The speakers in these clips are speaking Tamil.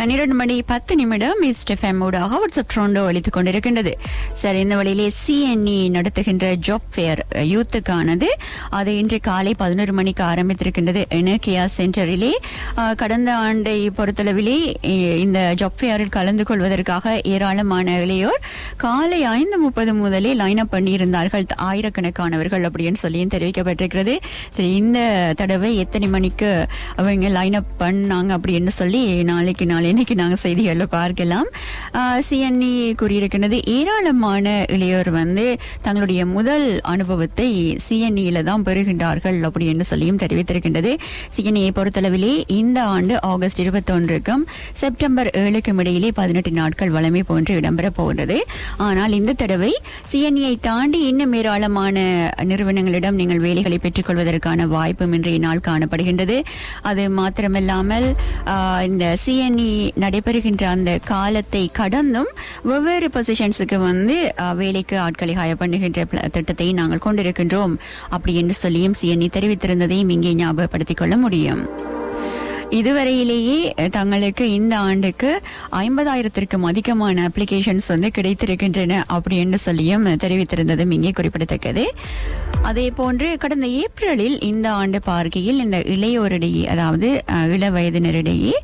12:10 ஈஸ்ட் எஃப்எம் ஊடாக வாட்ஸ்அப் ட்ரோண்டோ அளித்துக் கொண்டிருக்கின்றது. சரி, இந்த வழியிலே CNE நடத்துகின்ற ஜாப் ஃபேர் யூத்துக்கானது அது இன்று காலை 11 மணிக்கு ஆரம்பித்திருக்கின்றது. எனக்கியா சென்டரிலே கடந்த ஆண்டை பொறுத்தளவிலே இந்த ஜாப் ஃபேரில் கலந்து கொள்வதற்காக ஏராளமான இளையோர் காலை 5:30 முதலே லைன் அப் பண்ணியிருந்தார்கள், ஆயிரக்கணக்கானவர்கள் அப்படின்னு சொல்லியும் தெரிவிக்கப்பட்டிருக்கிறது. சரி, இந்த தடவை எத்தனை மணிக்கு அவங்க லைன் அப் பண்ணாங்க அப்படின்னு சொல்லி இன்னைக்கு நாங்கள் செய்திகளில் பார்க்கலாம். CNE கூறியிருக்கிறது, ஏராளமான இளையோர் தங்களுடைய முதல் அனுபவத்தை CNE தான் பெறுகின்றார்கள் அப்படின்னு சொல்லியும் தெரிவித்திருக்கின்றது. CNE பொறுத்தளவிலே இந்த ஆண்டு ஆகஸ்ட் 21க்கும் செப்டம்பர் 7க்கும் இடையிலே 18 நாட்கள் வழமை போன்று இடம்பெறப் போகின்றது. ஆனால் இந்த தடவை CNE தாண்டி இன்னும் ஏராளமான நிறுவனங்களிடம் நீங்கள் வேலைகளை பெற்றுக் கொள்வதற்கான வாய்ப்பும் இன்றைய நாள் காணப்படுகின்றது. அது மாத்திரமில்லாமல் இந்த CNE நடைபெறுகின்ற அந்த காலத்தை கடந்தும் வெவ்வேறு பொசிஷன்ஸுக்கு வேலைக்கு ஆட்களை ஹயர் பண்ணுகின்ற திட்டத்தை நாங்கள் கொண்டிருக்கின்றோம் அப்படி என்று சொல்லியும் CNE தெரிவித்திருந்ததையும் இங்கே ஞாபகப்படுத்திக் கொள்ள முடியும். இதுவரையிலேயே தங்களுக்கு இந்த ஆண்டுக்கு 50,000க்கும் அதிகமான அப்ளிகேஷன்ஸ் கிடைத்திருக்கின்றன அப்படி என்று சொல்லியும் தெரிவித்திருந்ததும் இங்கே குறிப்பிடத்தக்கது. அதே போன்று கடந்த ஏப்ரலில் இந்த ஆண்டு பார்க்கையில் இந்த இளையோரிடையே, அதாவது இள வயதினரிடையே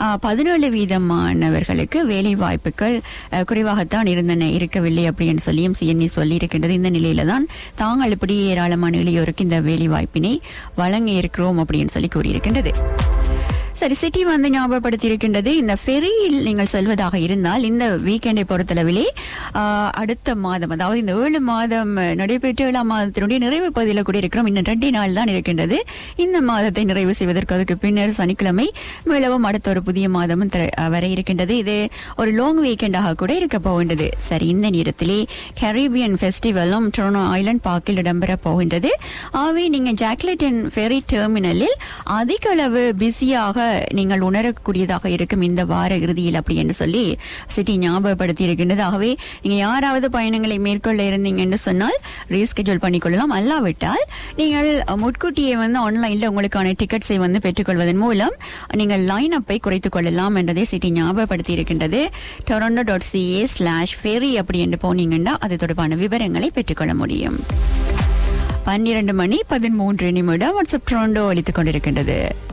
17% வேலை வாய்ப்புகள் குறைவாகத்தான் இருக்கவில்லை அப்படின்னு சொல்லியும் CNE சொல்லி இருக்கின்றது. இந்த நிலையில தான் தாங்கள் இப்படி ஏராளமான இளையோருக்கு இந்த வேலை வாய்ப்பினை வழங்க இருக்கிறோம் அப்படின்னு சொல்லி கூறியிருக்கின்றது. சரி, சிட்டி ஞாபகப்படுத்தி இருக்கின்றது, இந்த ஃபெரியில் நீங்கள் செல்வதாக இருந்தால் இந்த வீக்கெண்டை பொறுத்தளவிலே அடுத்த மாதம், அதாவது இந்த 7 மாதம் நடைபெற்று 7ஆம் மாதத்தினுடைய நிறைவு பகுதியில் கூட இருக்கிறோம். இன்னும் 2 நாள் தான் இருக்கின்றது இந்த மாதத்தை நிறைவு செய்வதற்கு. அதுக்கு பின்னர் சனிக்கிழமை மீளவும் அடுத்த ஒரு புதிய மாதமும் வர இருக்கின்றது. இது ஒரு லாங் வீக்கெண்டாக கூட இருக்க போகின்றது. சரி, இந்த நேரத்திலே கரீபியன் ஃபெஸ்டிவலும் டொரண்டோ ஐலண்ட் பார்க்கில் இடம்பெற போகின்றது. ஆகவே நீங்கள் ஜாக்லேட்டன் ஃபெரி டெர்மினலில் அதிக அளவு பிஸியாக நீங்கள் உணரக்கூடியதாக இருக்கும் இந்த வார இறுதியில் அப்படி என்று சொல்லி சிட்டி ஞாபகப்படுத்தி இருக்கின்றது. ஆகவே நீங்க யாராவது பயணங்களை மேற்கொள்ள இருந்தீங்க என்று சொன்னால் ரீஸ்கெட்யூல் பண்ணிக்கொள்ளலாம். அல்லாவிட்டால் நீங்கள் முன்கூட்டியே ஆன்லைன்ல உங்களுக்கான டிக்கெட்ஸை பெற்றுக்கொள்வதன் மூலம் நீங்கள் லைன் அப்பை குறைத்துக் கொள்ளலாம் என்றதை சிட்டி ஞாபகப்படுத்தி இருக்கின்றது. toronto.ca/ferry அப்படி என்று போனீங்கன்னா அது தொடர்பான விவரங்களை பெற்றுக்கொள்ள முடியும். 12:13 வாட்ஸ்அப் ட்ரோண்டோ அளித்துக் கொண்டிருக்கின்றது.